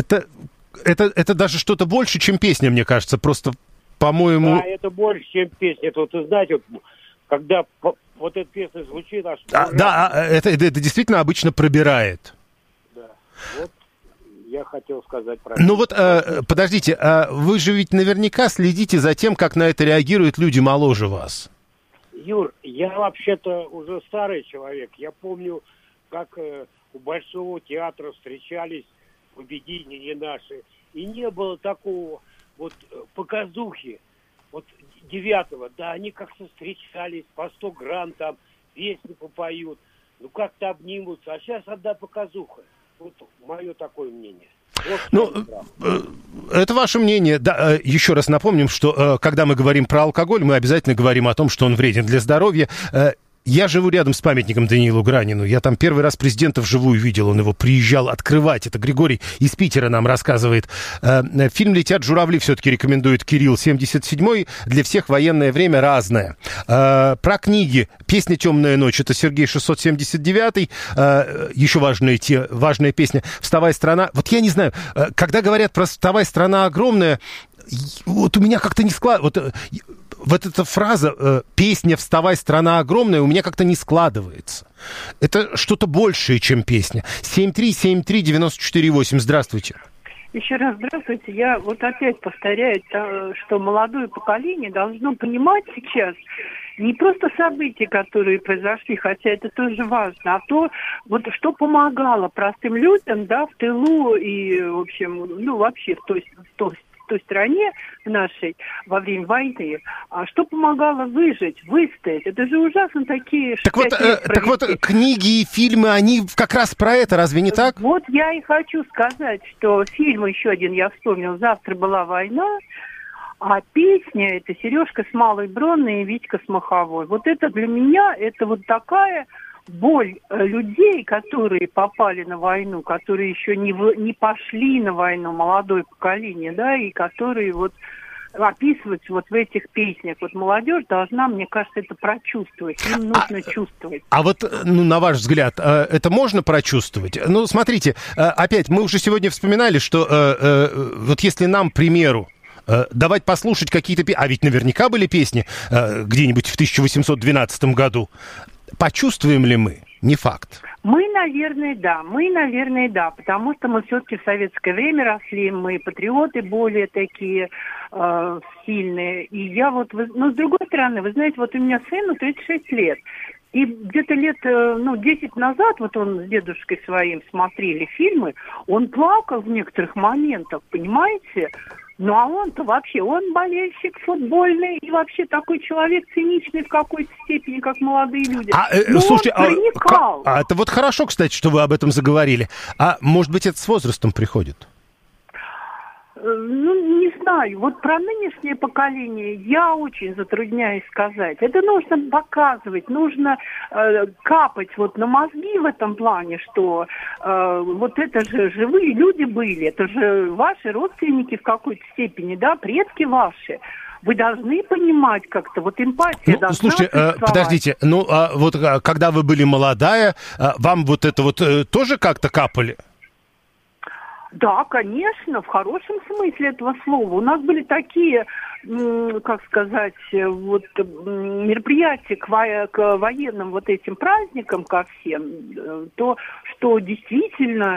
это даже что-то больше, чем песня, мне кажется. Просто, по-моему... Да, это больше, чем песня. Это, вот, вы знаете, вот, когда вот эта песня звучит... это действительно обычно пробирает. Да, вот я хотел сказать про Ну вот, подождите, вы же ведь наверняка следите за тем, как на это реагируют люди моложе вас. Юр, я вообще-то уже старый человек. Я помню, как у Большого театра встречались победители наши. И не было такого вот показухи. Вот 9-го, да, они как-то встречались, по 100 грамм там, песни попоют, ну как-то обнимутся. А сейчас одна показуха. Вот мое такое мнение. Вот это ваше мнение. Да, еще раз напомним, что когда мы говорим про алкоголь, мы обязательно говорим о том, что он вреден для здоровья. Я живу рядом с памятником Даниилу Гранину. Я там первый раз президента вживую видел. Он его приезжал открывать. Это Григорий из Питера нам рассказывает. Фильм «Летят журавли» все-таки рекомендует Кирилл. 77-й. Для всех военное время разное. Про книги. «Песня «Темная ночь» — это Сергей 679-й. Еще важная песня «Вставай, страна». Вот я не знаю, когда говорят про «Вставай, страна огромная», вот у меня как-то не складывается. Вот эта фраза «песня «Вставай, страна огромная» у меня как-то не складывается. Это что-то большее, чем песня. 7373948. Здравствуйте. Еще раз здравствуйте. Я вот опять повторяю, что молодое поколение должно понимать сейчас не просто события, которые произошли, хотя это тоже важно, а то, вот что помогало простым людям, да, в тылу и, в общем, ну, вообще в той стране нашей во время войны, а что помогало выжить, выстоять? Это же ужасно такие... Так вот, книги и фильмы, они как раз про это, разве не так? Вот я и хочу сказать, что фильм еще один я вспомнил «Завтра была война», а песня — это «Сережка с Малой Бронной» и «Витька с Маховой». Вот это для меня, это вот такая... боль людей, которые попали на войну, которые еще не пошли на войну, молодое поколение, да, и которые вот описываются вот в этих песнях. Вот молодежь должна, мне кажется, это прочувствовать. Им нужно чувствовать. А вот, на ваш взгляд, это можно прочувствовать? Ну, смотрите, опять, мы уже сегодня вспоминали, что вот если нам, к примеру, давать послушать какие-то песни, а ведь наверняка были песни где-нибудь в 1812 году, почувствуем ли мы? Не факт. Мы, наверное, да, потому что мы все-таки в советское время росли, мы патриоты более такие сильные. И я вот, но с другой стороны, вы знаете, вот у меня сыну 36 лет, и где-то лет, 10 назад, вот он с дедушкой своим смотрели фильмы, он плакал в некоторых моментах, понимаете? Ну, а он-то вообще, он болельщик футбольный и вообще такой человек циничный в какой-то степени, как молодые люди. Слушайте, он проникал. Это вот хорошо, кстати, что вы об этом заговорили. А может быть, это с возрастом приходит? Ну, не знаю. Вот про нынешнее поколение я очень затрудняюсь сказать. Это нужно показывать, нужно капать вот на мозги в этом плане, что вот это же живые люди были, это же ваши родственники в какой-то степени, да, предки ваши. Вы должны понимать как-то, вот эмпатия должна слушайте, подождите, вот когда вы были молодая, вам вот это вот тоже как-то капали? Да, конечно, в хорошем смысле этого слова. У нас были такие, как сказать, вот мероприятия к военным вот этим праздникам, ко всем, то, что действительно,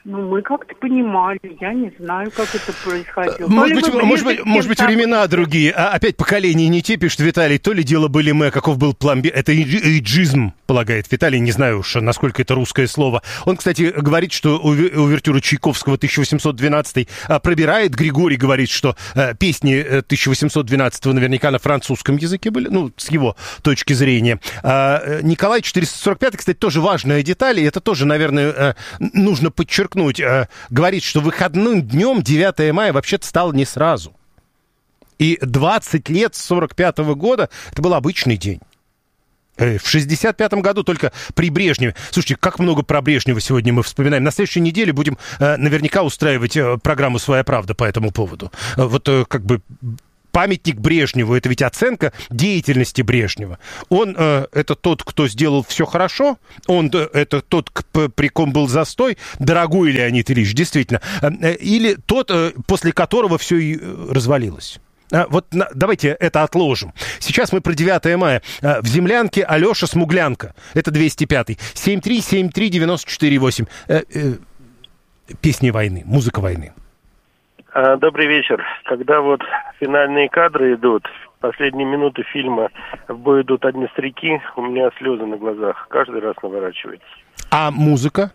Ну, мы как-то понимали, я не знаю, как это происходило. Может быть, времена другие. А опять поколения не те, пишет Виталий. То ли дело были мы, каков был пломбир. Это эйджизм, полагает Виталий. Не знаю уж, насколько это русское слово. Он, кстати, говорит, что увертюра Чайковского 1812 пробирает. Григорий говорит, что песни 1812 наверняка на французском языке были, ну, с его точки зрения. Николай 445, кстати, тоже важная деталь, и это тоже, наверное, нужно подчеркнуть. Говорит, что выходным днем 9 мая вообще-то стало не сразу. И 20 лет с 45-го года это был обычный день. В 65-м году только при Брежневе. Слушайте, как много про Брежнева сегодня мы вспоминаем. На следующей неделе будем наверняка устраивать программу «Своя правда» по этому поводу. Вот как бы... Памятник Брежневу, это ведь оценка деятельности Брежнева. Он это тот, кто сделал все хорошо, он это тот, при ком был застой, дорогой Леонид Ильич, действительно, или тот, после которого все и развалилось. Вот давайте это отложим. Сейчас мы про 9 мая. В землянке Алеша Смуглянка. Это 205-й. 7373948. Песни войны, музыка войны. Добрый вечер. Когда вот финальные кадры идут, последние минуты фильма, в бой идут одни старики, у меня слезы на глазах. Каждый раз наворачивается. А музыка?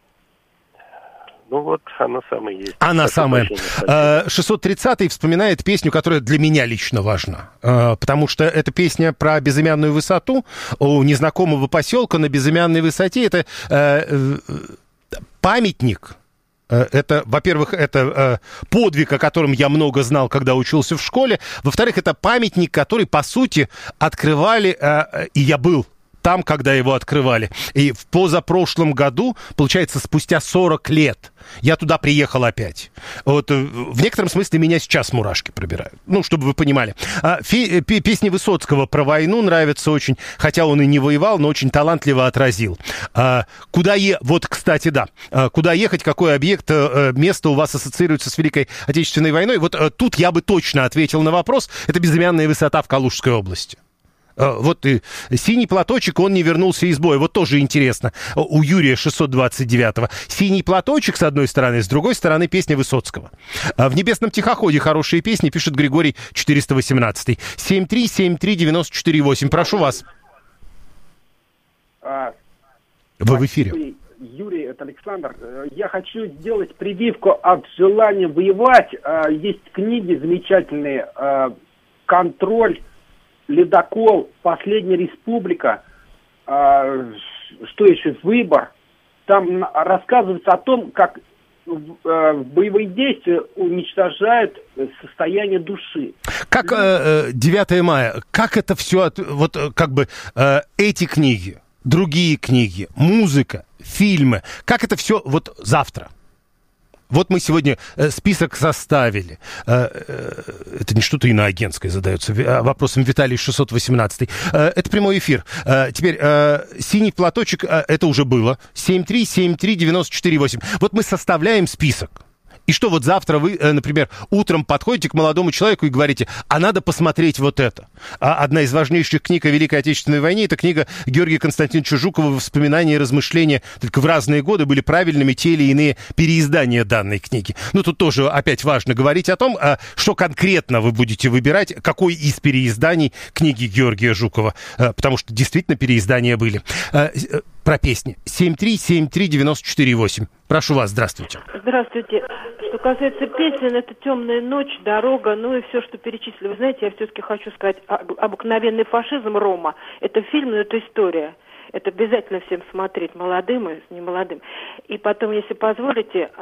Ну вот, она самая есть. Она самая. 630-й вспоминает песню, которая для меня лично важна. Потому что это песня про безымянную высоту. У незнакомого поселка на безымянной высоте. Это памятник. Это, во-первых, это подвиг, о котором я много знал, когда учился в школе. Во-вторых, это памятник, который, по сути, открывали, и я был там, когда его открывали. И в позапрошлом году, получается, спустя 40 лет, я туда приехал опять. Вот в некотором смысле меня сейчас мурашки пробирают. Ну, чтобы вы понимали. Песни Высоцкого про войну нравятся очень, хотя он и не воевал, но очень талантливо отразил. Вот, кстати, да. Куда ехать, какой объект, место у вас ассоциируется с Великой Отечественной войной? Вот тут я бы точно ответил на вопрос. Это безымянная высота в Калужской области. Вот и «Синий платочек», он не вернулся из боя. Вот тоже интересно. У Юрия 629-го. «Синий платочек» с одной стороны, с другой стороны песня Высоцкого. В «Небесном тихоходе» хорошие песни, пишет Григорий 418. 7373948. Прошу вас. Вы в эфире. Юрий, это Александр. Я хочу сделать прививку от желания воевать. Есть книги замечательные. «Контроль», «Ледокол», «Последняя республика», что еще, «Выбор». Там рассказывается о том, как боевые действия уничтожают состояние души. Как 9 мая, как это все, вот как бы эти книги, другие книги, музыка, фильмы, как это все вот завтра? Вот мы сегодня список составили. Это не что-то иноагентское задается вопросом Виталий 618. Это прямой эфир. Теперь «Синий платочек», это уже было. 7373948. Вот мы составляем список. И что вот завтра вы, например, утром подходите к молодому человеку и говорите, а надо посмотреть вот это. Одна из важнейших книг о Великой Отечественной войне, это книга Георгия Константиновича Жукова «Воспоминания и размышления». Только в разные годы были правильными те или иные переиздания данной книги. Ну, тут тоже опять важно говорить о том, что конкретно вы будете выбирать, какой из переизданий книги Георгия Жукова. Потому что действительно переиздания были. Про песни. 7373948. Прошу вас, здравствуйте. Здравствуйте. Что касается песен, это «Темная ночь», «Дорога», ну и все, что перечислили. Вы знаете, я все-таки хочу сказать, «Обыкновенный фашизм» Рома. Это фильм, но это история. Это обязательно всем смотреть, молодым и немолодым. И потом, если позволите,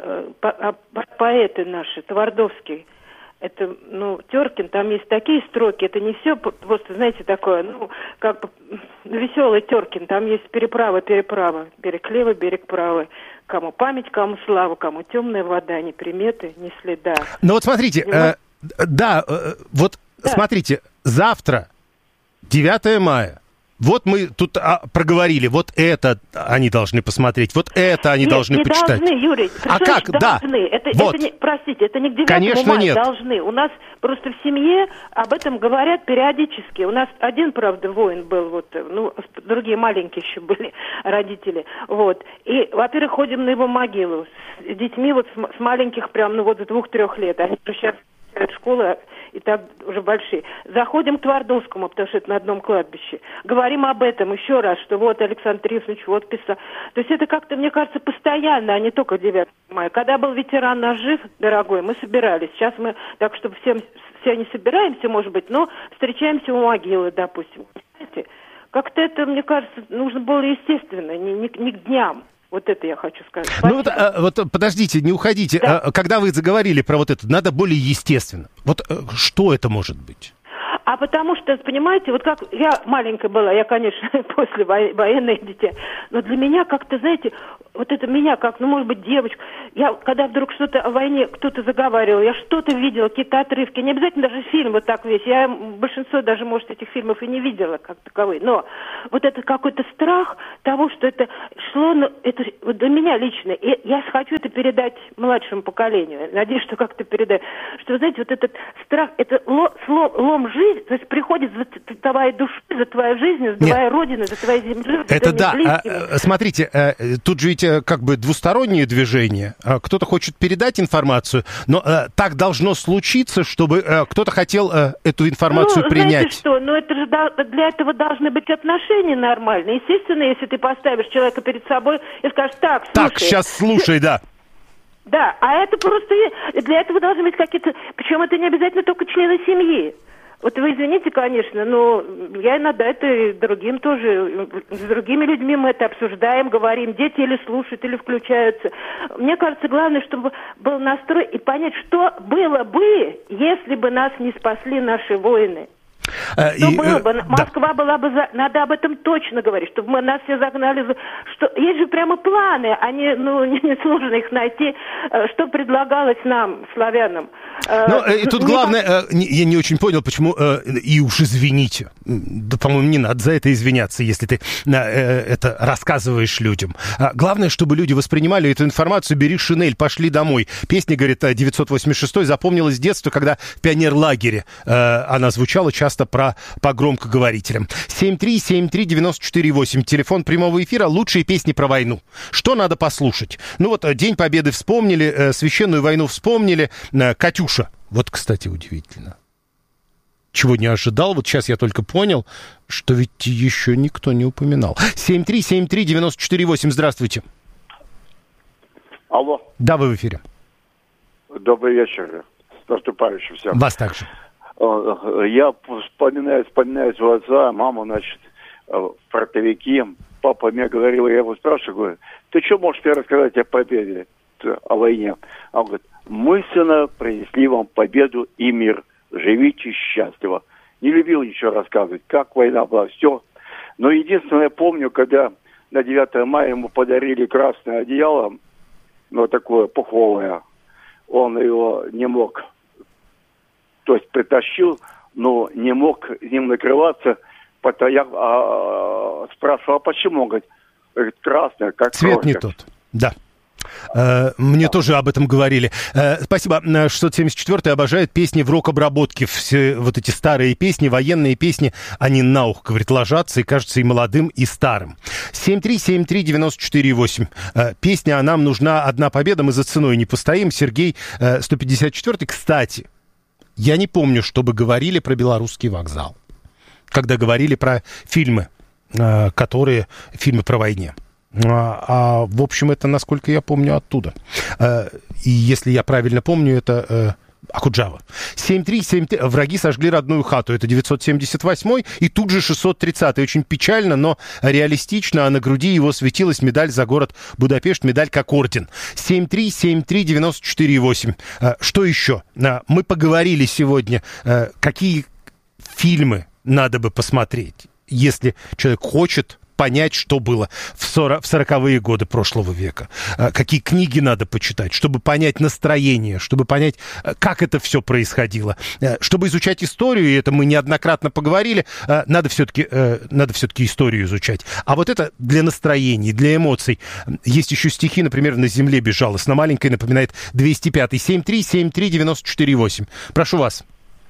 поэты наши, Твардовский, это, Теркин, там есть такие строки, это не все, просто, знаете, такое, как бы веселый Теркин, там есть переправа, берег левый, берег правый, кому память, кому слава, кому темная вода, ни приметы, ни следа. Ну вот смотрите, смотрите, завтра, 9 мая, Вот мы тут проговорили, вот это они должны посмотреть, вот это они должны почитать. Должны, Юрий. А как? Должны. Да. Это не, простите, это не к 9 Конечно, мая нет. должны. У нас просто в семье об этом говорят периодически. У нас один, правда, воин был, вот, ну, другие маленькие еще были родители. Вот. И, во-первых, ходим на его могилу с детьми вот с маленьких прям, ну, вот с 2-3 лет. Они сейчас в школу и так уже большие. Заходим к Твардовскому, потому что это на одном кладбище. Говорим об этом еще раз, что вот Александр Трифонович вот писал. То есть это как-то, мне кажется, постоянно, а не только 9 мая. Когда был ветеран наш жив, дорогой, мы собирались. Сейчас мы, так чтобы все не собираемся, может быть, но встречаемся у могилы, допустим. Знаете, как-то это, мне кажется, нужно было естественно, не к дням. Вот это я хочу сказать. Ну вот подождите, не уходите. Да. Когда вы заговорили про вот это, надо более естественно. Вот что это может быть? А потому что, понимаете, вот как я маленькая была, я, конечно, после военное дитя, но для меня как-то, знаете, вот это меня как, ну, может быть, девочку, я, когда вдруг что-то о войне кто-то заговаривал, я что-то видела, какие-то отрывки, не обязательно даже фильм вот так весь, я большинство даже, может, этих фильмов и не видела как таковые, но вот это какой-то страх того, что это шло, это вот для меня лично, и я хочу это передать младшему поколению, надеюсь, что как-то передать, что, вы знаете, вот этот страх, это лом жизни, то есть приходит за твоей душой, за твою жизнь, за твою родину, за твою землю. Это да. Смотрите, тут же ведь как бы двустороннее движение. Кто-то хочет передать информацию, но так должно случиться, чтобы кто-то хотел эту информацию принять. Знаете что, это же для этого должны быть отношения нормальные. Естественно, если ты поставишь человека перед собой и скажешь, так, слушай. Так, сейчас слушай, да. Да, а это просто для этого должны быть какие-то, причем это не обязательно только члены семьи. Вот вы извините, конечно, но я иногда это и другим тоже, с другими людьми мы это обсуждаем, говорим, дети или слушают, или включаются. Мне кажется, главное, чтобы был настрой и понять, что было бы, если бы нас не спасли наши воины. Что было бы? Москва была бы надо об этом точно говорить, чтобы нас все загнали. Что есть же прямо планы, они, не сложно их найти, что предлагалось нам, славянам. И тут главное, я не очень понял, почему, и уж извините, да, по-моему, не надо за это извиняться, если ты это рассказываешь людям. Главное, чтобы люди воспринимали эту информацию, бери шинель, пошли домой. Песня, говорит, 986 запомнилась с детства, когда в пионерлагере она звучала часто по громкоговорителям. 7373948, телефон прямого эфира, лучшие песни про войну. Что надо послушать? Ну вот, День Победы вспомнили, Священную войну вспомнили, Катюша. Вот, кстати, удивительно. Чего не ожидал, вот сейчас я только понял, что ведь еще никто не упоминал. 7373948, здравствуйте. Алло. Да, вы в эфире. Добрый вечер. С наступающим всем. Вас также. Я вспоминаю своего отца, маму, значит, в фронтовике. Папа мне говорил, я его спрашиваю, говорю, ты что можешь мне рассказать о победе, о войне? Он говорит, мы, сына, принесли вам победу и мир. Живите счастливо. Не любил ничего рассказывать, как война была, все. Но единственное, я помню, когда на 9 мая ему подарили красное одеяло, такое пуховое, он его не мог, то есть притащил, но не мог ним накрываться. Я спрашивал, а почему? Он говорит, красное, как цвет кровь. Не тот, да. Мне тоже об этом говорили. Спасибо. 674-й обожает песни в рок-обработке. Все вот эти старые песни, военные песни, они на ухо, говорит, ложатся и кажутся и молодым, и старым. 7373948. Песня «А нам нужна одна победа, мы за ценой не постоим». Сергей, 154-й. Кстати, я не помню, чтобы говорили про Белорусский вокзал, когда говорили про фильмы, фильмы про войне. В общем, это, насколько я помню, оттуда. И если я правильно помню, это Акуджава. 737. Враги сожгли родную хату. Это 978. И тут же 630. Очень печально, но реалистично. А на груди его светилась медаль за город Будапешт. Медаль как орден. 7373948. Что еще? Мы поговорили сегодня, какие фильмы надо бы посмотреть, если человек хочет понять, что было в 40-е годы прошлого века. Какие книги надо почитать, чтобы понять настроение, чтобы понять, как это все происходило. Чтобы изучать историю, и это мы неоднократно поговорили, надо все-таки историю изучать. А вот это для настроений, для эмоций. Есть еще стихи, например, «На земле безжалостно маленькой», напоминает 205-й, 7373948. Прошу вас.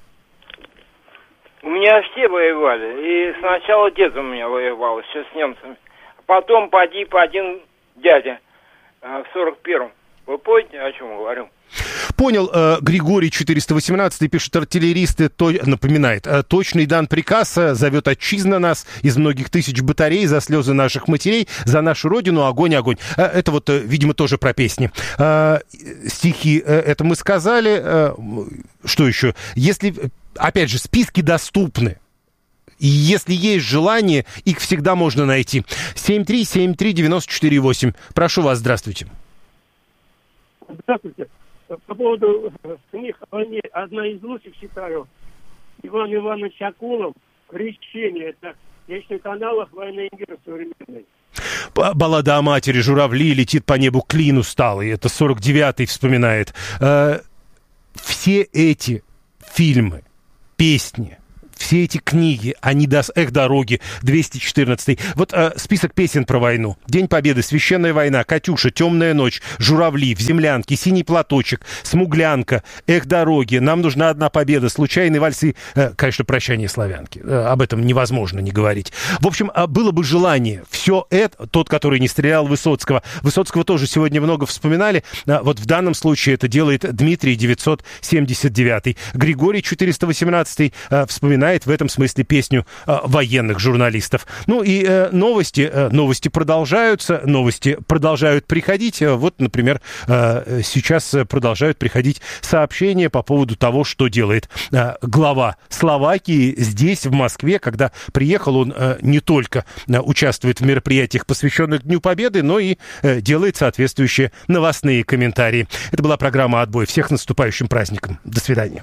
У меня все воевали. И сначала дед у меня воевал еще с немцами. Потом погиб один дядя в 41-м. Вы поняли, о чем говорю? Понял. Григорий 418 пишет: артиллеристы, напоминает, точный дан приказ, зовет отчизна нас из многих тысяч батарей, за слезы наших матерей, за нашу родину, огонь, огонь. Это вот, видимо, тоже про песни. Стихи, это мы сказали. Что еще? Если, опять же, списки доступны, и если есть желание, их всегда можно найти. 7373948. Прошу вас, здравствуйте. Здравствуйте. По поводу книг о войне, одна из лучших считаю Иван Иванович Акулов «Крещение». Это в вечных каналах «Войны и мира» современной. Баллада о матери, журавли, летит по небу клин усталый. Это 49-й вспоминает. Все эти фильмы, песни, все эти книги, они даст «Эх, дороги», 214-й. Вот список песен про войну. «День Победы», «Священная война», «Катюша», «Темная ночь», «Журавли», «В землянке», «Синий платочек», «Смуглянка», «Эх, дороги», «Нам нужна одна победа», «Случайный вальс» и, конечно, «Прощание славянки». Об этом невозможно не говорить. В общем, было бы желание. Все это, тот, который не стрелял Высоцкого. Высоцкого тоже сегодня много вспоминали. Вот в данном случае это делает Дмитрий 979-й. Григорий 418-й вспоминает в этом смысле песню военных журналистов. Ну и новости продолжаются, новости продолжают приходить. Вот, например, сейчас продолжают приходить сообщения по поводу того, что делает глава Словакии здесь, в Москве. Когда приехал, он не только участвует в мероприятиях, посвященных Дню Победы, но и делает соответствующие новостные комментарии. Это была программа «Отбой». Всех с наступающим праздником. До свидания.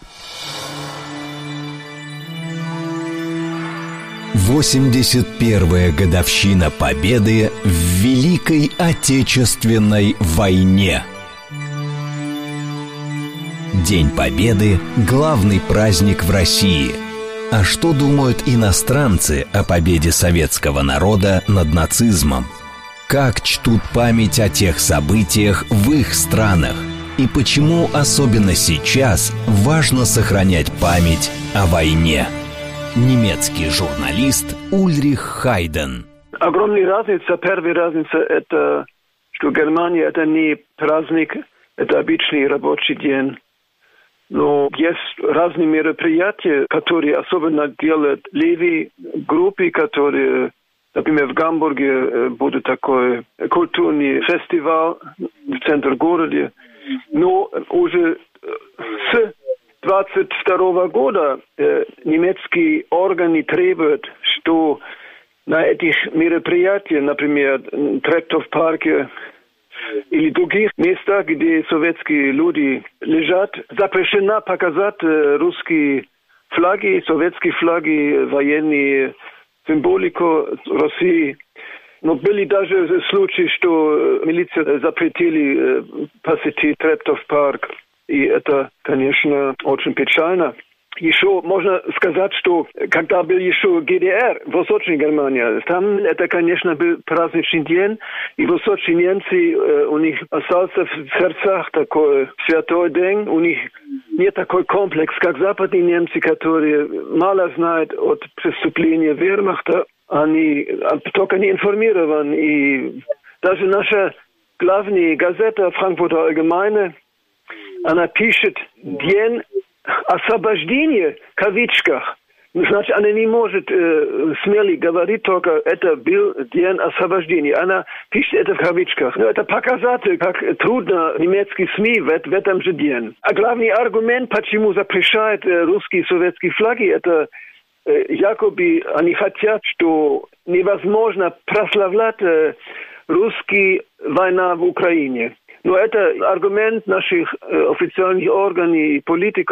81-я годовщина Победы в Великой Отечественной войне. День Победы – главный праздник в России. А что думают иностранцы о победе советского народа над нацизмом? Как чтут память о тех событиях в их странах? И почему особенно сейчас важно сохранять память о войне? Немецкий журналист Ульрих Хайден. Огромная разница. Первая разница – это, что Германия – это не праздник, это обычный рабочий день. Но есть разные мероприятия, которые особенно делают левые группы, которые, например, в Гамбурге будет такой культурный фестиваль в центре города. Но уже с 22 года немецкие органы требуют, что на этих мероприятиях, например, Трептов-парке или других местах, где советские люди лежат, запрещено показать русские флаги, советские флаги, военные символику России. Но были даже случаи, что милиция запретили посетить Трептов-парк. И это, конечно, очень печально. Еще можно сказать, что когда был еще ГДР, Восточная Германия, там это, конечно, был праздничный день, и восточные немцы, у них остался в сердцах такой святой день, у них нет такой комплекс, как западные немцы, которые мало знают от преступления вермахта, они только не информированы, и даже наша главная газета «Frankfurter Allgemeine», она пишет «День освобождения» в кавычках. Значит, она не может смело говорить только «это был день освобождения». Она пишет это в кавычках. Но это показатель, как трудно немецкие СМИ в этом же день. А главный аргумент, почему запрещают русские и советские флаги, это якобы они хотят, что невозможно прославлять русские война в Украине. Но это аргумент наших официальных органов и политиков,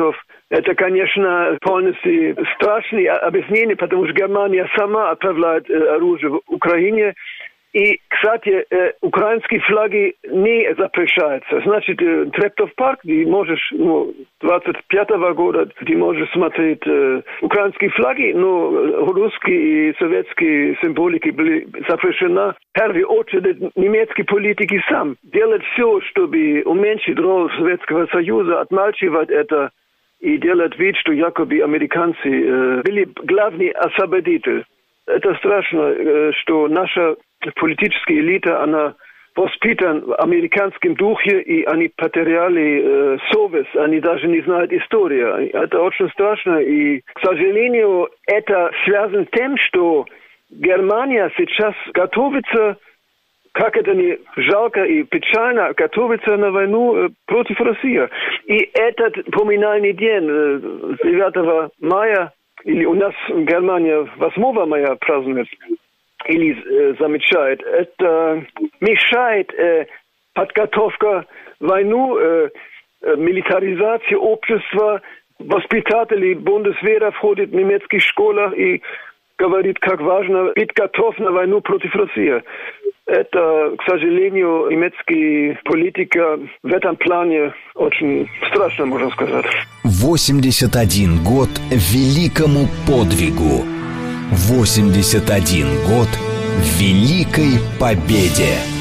Это, конечно, полностью страшное объяснение, потому что Германия сама отправляет оружие в Украине. И, кстати, украинские флаги не запрещаются. Значит, Трептов парк, ты можешь, 25-го года, ты можешь смотреть украинские флаги, но русские и советские символики были запрещены. В первую очередь, немецкие политики сам делают все, чтобы уменьшить роль Советского Союза, отмалчивать это и делать вид, что якобы американцы были главные освободители. Это страшно, что наша политическая элита, она воспитана в американском духе, и они потеряли совесть, они даже не знают историю. Это очень страшно, и, к сожалению, это связано с тем, что Германия сейчас готовится, как это не жалко и печально, готовится на войну против России. И этот поминальный день 9 мая, или у нас в Германии 8 мая празднуют, или замечает, это мешает подготовка войну, милитаризация общества. Воспитатели Бундесвера входят в немецкие школы и говорит, как важно быть готов на войну против России. Это, к сожалению, немецкие политика в этом плане очень страшно, можно сказать. 81 год великому подвигу. 81 год великой победе.